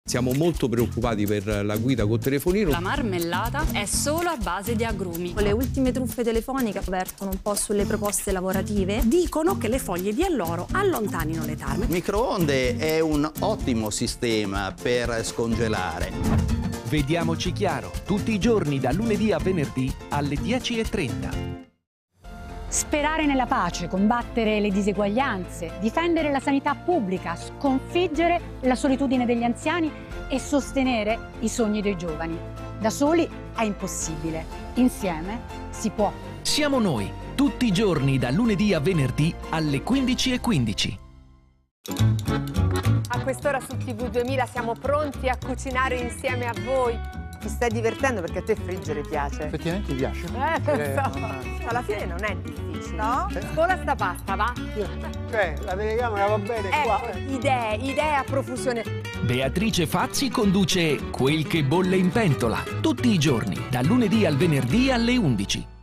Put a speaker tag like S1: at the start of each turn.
S1: Siamo molto preoccupati per la guida col telefonino.
S2: La marmellata è solo a base di agrumi.
S3: Le ultime truffe telefoniche vertono un po' sulle proposte lavorative.
S4: Dicono che le foglie di alloro allontanino le tarme.
S5: Il microonde è un ottimo sistema per scongelare.
S6: Vediamoci chiaro, tutti i giorni da lunedì a venerdì alle 10:30.
S7: Sperare nella pace, combattere le diseguaglianze, difendere la sanità pubblica, sconfiggere la solitudine degli anziani e sostenere i sogni dei giovani. Da soli è impossibile, insieme si può.
S6: Siamo noi, tutti i giorni da lunedì a venerdì alle 15:15.
S8: A quest'ora su TV 2000 siamo pronti a cucinare insieme a voi.
S9: Ti stai divertendo perché a te friggere piace.
S10: Effettivamente ti piace.
S8: Lo so. Alla fine non è difficile. No? Scuola sta pasta, va?
S10: La telecamera va bene qua.
S8: Idee a profusione.
S6: Beatrice Fazzi conduce Quel che bolle in pentola, tutti i giorni, da lunedì al venerdì alle 11.